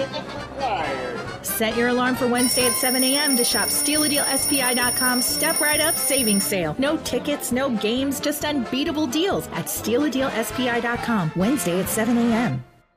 tickets required. Set your alarm for Wednesday at 7 a.m. to shop SteelADealSPI.com's Step Right Up Savings Sale. No tickets, no games, just unbeatable deals at SteelADealSPI.com. Wednesday at 7 a.m.